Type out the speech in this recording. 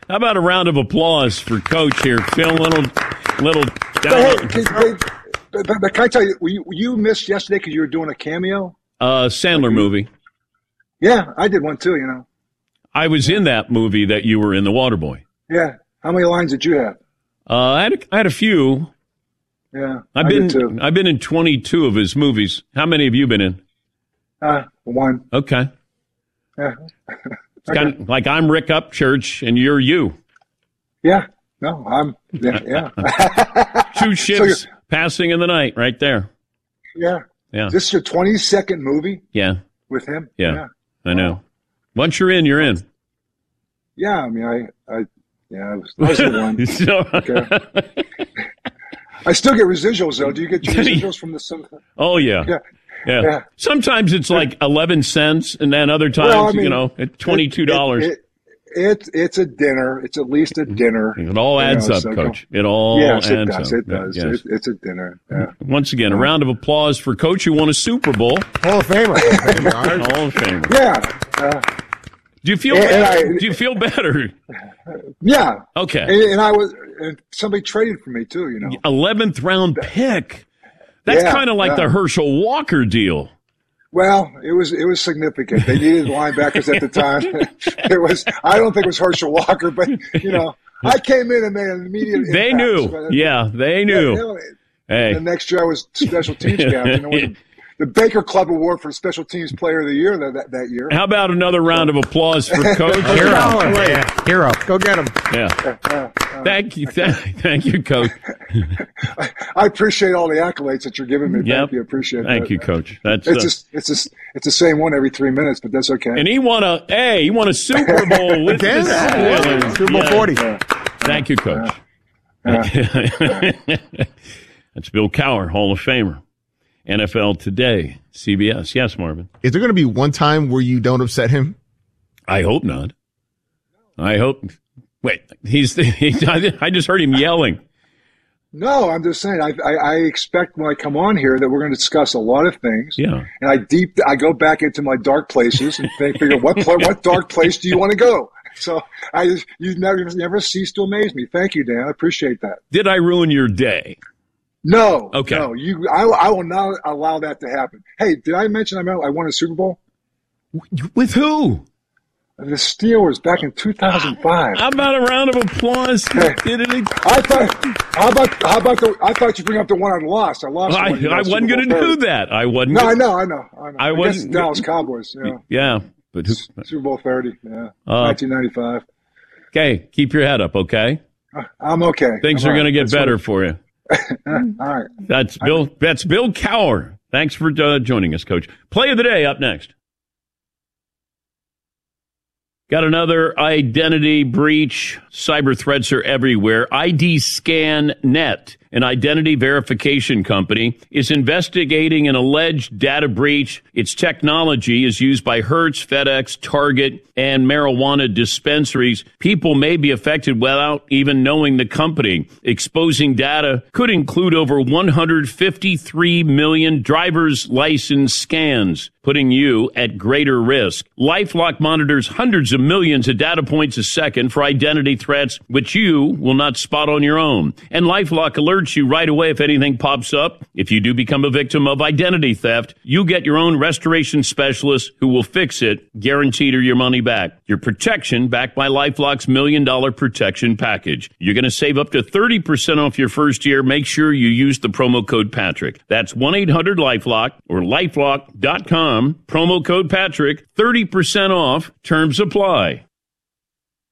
How about a round of applause for Coach here? Feel a little down. But can I tell you, you missed yesterday because you were doing a cameo? Sandler movie. Yeah, I did one too, you know. I was in that movie that you were in, The Waterboy. Yeah. How many lines did you have? I had a few. Yeah, I've been in 22 of his movies. How many have you been in? One. Okay. Yeah. It's kind of like I'm Rick Upchurch and you're you. Yeah. No, I'm. Yeah. Two ships passing in the night, right there. Yeah. Yeah. This is your 22nd movie. Yeah. With him. Yeah. I know. Once you're in, you're in. Yeah. I mean, I was the one. Okay. I still get residuals though. Do you get your residuals from the? Oh yeah. Yeah. Sometimes it's like 11 cents, and then other times, at $22. It's a dinner. It's at least a dinner. It all adds up, Coach. It all adds up. It does. Yes. It's a dinner. Yeah. Once again, a round of applause for Coach who won a Super Bowl. Hall of Famer. Hall of Famer. Yeah. Do you feel better? Do you feel better? Yeah. Okay. And somebody traded for me too, 11th round pick. That's kind of like the Herschel Walker deal. Well, it was significant. They needed linebackers at the time. I don't think it was Herschel Walker, but I came in and made an immediate impact. They knew. Yeah, they knew. Hey. The next year I was special teams captain. The Baker Club Award for Special Teams Player of the Year that year. How about another round of applause for Coach? Hero. Go get him. Yeah. Thank you. Thank you, Coach. I appreciate all the accolades that you're giving me. Thank you. I appreciate that. Thank you, Coach. It's the same one every 3 minutes, but that's okay. And he won a Super Bowl with the Steelers. Super Bowl 40. Thank you, Coach. That's Bill Cowher, Hall of Famer. NFL Today, CBS. Yes, Marvin. Is there going to be one time where you don't upset him? I hope not. I hope. Wait, I just heard him yelling. No, I'm just saying. I expect when I come on here that we're going to discuss a lot of things. Yeah. And I go back into my dark places and figure what dark place do you want to go? So you never cease to amaze me. Thank you, Dan. I appreciate that. Did I ruin your day? No. Okay. No, I will not allow that to happen. Hey, did I mention I won a Super Bowl? With who? The Steelers back in 2005. How about a round of applause? Hey, I thought you bring up the one I lost. I lost. I wasn't going to do that. I wasn't. No, I know. I wasn't. Dallas Cowboys. Yeah, but Super Bowl 30. Yeah, 1995. Okay, keep your head up. Okay. I'm okay. Things are going to get better for you. All right. That's Bill Cowher. Thanks for joining us, Coach. Play of the day up next. Got another identity breach. Cyber threats are everywhere. ID Scan Net, an identity verification company, is investigating an alleged data breach. Its technology is used by Hertz, FedEx, Target, and marijuana dispensaries. People may be affected without even knowing the company. Exposing data could include over 153 million driver's license scans, putting you at greater risk. LifeLock monitors hundreds of millions of data points a second for identity threats, which you will not spot on your own. And LifeLock alerts you right away if anything pops up. If you do become a victim of identity theft, you get your own restoration specialist who will fix it, guaranteed or your money back. Your protection backed by LifeLock's $1 Million Protection Package. You're going to save up to 30% off your first year. Make sure you use the promo code Patrick. That's 1-800-LifeLock or LifeLock.com. Promo code Patrick. 30% off. Terms apply.